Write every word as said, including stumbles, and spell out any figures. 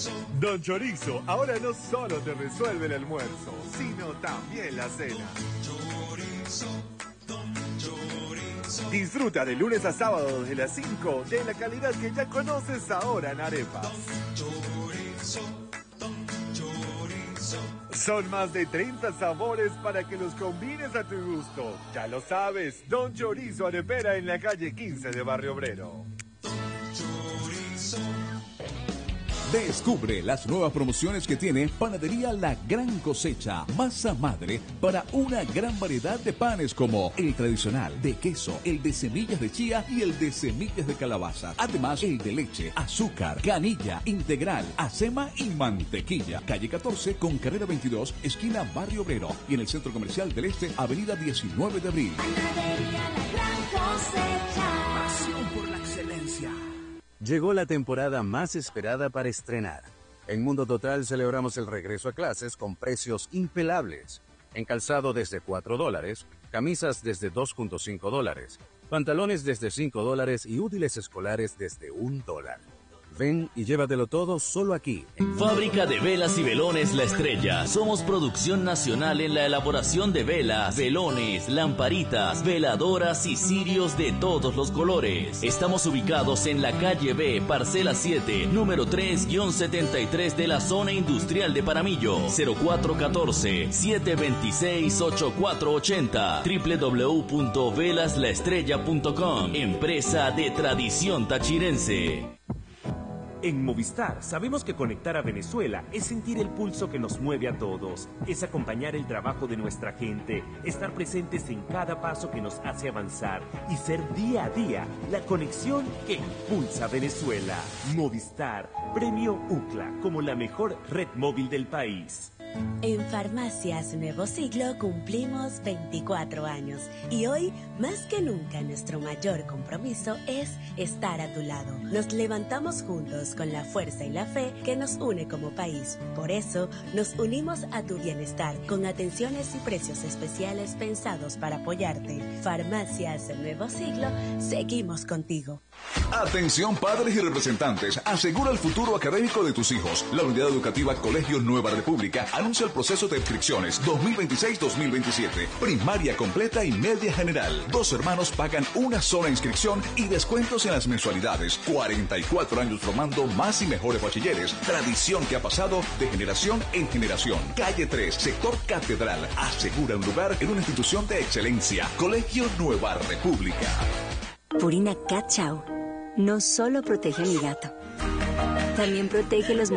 Don Chorizo ahora no solo te resuelve el almuerzo, sino también la cena. Disfruta de lunes a sábado desde las cinco de la calidad que ya conoces ahora en arepas. Son más de treinta sabores para que los combines a tu gusto. Ya lo sabes, Don Chorizo Arepera en la calle quince de Barrio Obrero. Descubre las nuevas promociones que tiene Panadería La Gran Cosecha. Masa madre para una gran variedad de panes como el tradicional de queso, el de semillas de chía y el de semillas de calabaza. Además, el de leche, azúcar, canilla, integral, acema y mantequilla. Calle catorce con carrera veintidós, esquina Barrio Obrero. Y en el Centro Comercial del Este, avenida diecinueve de abril. Panadería La Gran Cosecha. Pasión por la excelencia. Llegó la temporada más esperada para estrenar. En Mundo Total celebramos el regreso a clases con precios impelables. En calzado desde cuatro dólares, camisas desde dos punto cinco dólares, pantalones desde cinco dólares y útiles escolares desde un dólar. Ven y llévatelo todo solo aquí. Fábrica de Velas y Velones La Estrella. Somos producción nacional en la elaboración de velas, velones, lamparitas, veladoras y cirios de todos los colores. Estamos ubicados en la calle B, parcela siete, número tres setenta y tres de la zona industrial de Paramillo. cero cuatro uno cuatro, siete dos seis, ocho cuatro ocho cero. doble u doble u doble u punto velas la estrella punto com. Empresa de tradición tachirense. En Movistar sabemos que conectar a Venezuela es sentir el pulso que nos mueve a todos, es acompañar el trabajo de nuestra gente, estar presentes en cada paso que nos hace avanzar y ser día a día la conexión que impulsa a Venezuela. Movistar, premio U C L A como la mejor red móvil del país. En Farmacias Nuevo Siglo cumplimos veinticuatro años y hoy, más que nunca, nuestro mayor compromiso es estar a tu lado. Nos levantamos juntos con la fuerza y la fe que nos une como país. Por eso, nos unimos a tu bienestar con atenciones y precios especiales pensados para apoyarte. Farmacias Nuevo Siglo, seguimos contigo. Atención padres y representantes, asegura el futuro académico de tus hijos. La Unidad Educativa Colegio Nueva República anuncia el proceso de inscripciones dos mil veintiséis dos mil veintisiete. Primaria completa y media general. Dos hermanos pagan una sola inscripción y descuentos en las mensualidades. cuarenta y cuatro años formando más y mejores bachilleres. Tradición que ha pasado de generación en generación. Calle tres, sector Catedral. Asegura un lugar en una institución de excelencia. Colegio Nueva República. Purina Cat Chow no solo protege a mi gato, también protege los